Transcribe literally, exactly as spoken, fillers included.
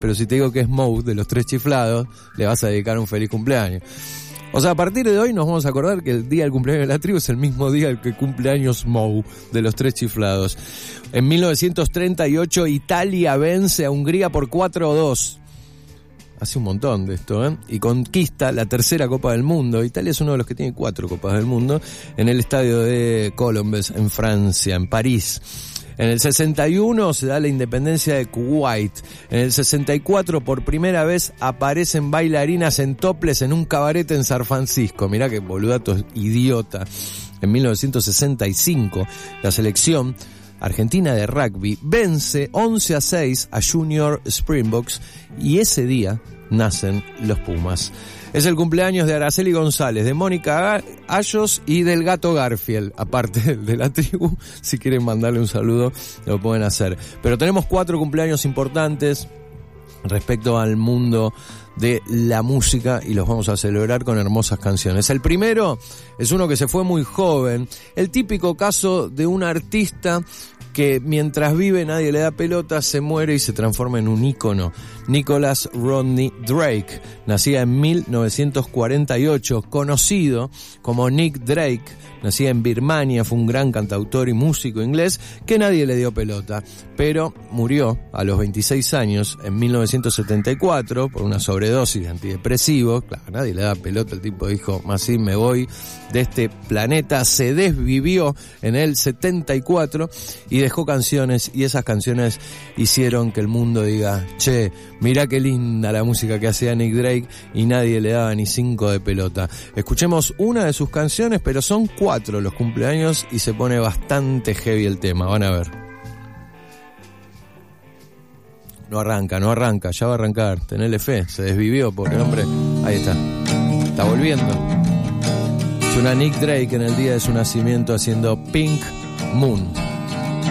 pero si te digo que es Moe de los Tres Chiflados, le vas a dedicar un feliz cumpleaños. O sea, a partir de hoy nos vamos a acordar que el día del cumpleaños de la tribu es el mismo día el que cumpleaños Moe de los Tres Chiflados. En mil novecientos treinta y ocho, Italia vence a Hungría por cuatro a dos. Hace un montón de esto, ¿eh? Y conquista la tercera Copa del Mundo. Italia es uno de los que tiene cuatro Copas del Mundo en el estadio de Colombes, en Francia, en París. En el sesenta y uno se da la independencia de Kuwait. En el sesenta y cuatro, por primera vez, aparecen bailarinas en topless en un cabaret en San Francisco. Mirá qué boludato idiota. En mil novecientos sesenta y cinco, la selección argentina de rugby vence once a seis a Junior Springboks y ese día nacen los Pumas. Es el cumpleaños de Araceli González, de Mónica Ayos y del gato Garfield, aparte de la tribu. Si quieren mandarle un saludo, lo pueden hacer. Pero tenemos cuatro cumpleaños importantes respecto al mundo de la música y los vamos a celebrar con hermosas canciones. El primero es uno que se fue muy joven, el típico caso de un artista que mientras vive nadie le da pelota, se muere y se transforma en un ícono. Nicholas Rodney Drake, nacía en mil novecientos cuarenta y ocho, conocido como Nick Drake, nacía en Birmania, fue un gran cantautor y músico inglés que nadie le dio pelota, pero murió a los veintiséis años en mil novecientos setenta y cuatro por una sobredosis de antidepresivos. Claro, nadie le da pelota, el tipo dijo, más sí me voy de este planeta, se desvivió en el setenta y cuatro y dejó canciones, y esas canciones hicieron que el mundo diga, che, mirá qué linda la música que hacía Nick Drake y nadie le daba ni cinco de pelota. Escuchemos una de sus canciones, pero son cuatro los cumpleaños y se pone bastante heavy el tema, van a ver. No arranca, no arranca, ya va a arrancar, tenele fe, se desvivió, pobre hombre. Ahí está, está volviendo. Suena Nick Drake en el día de su nacimiento haciendo Pink Moon.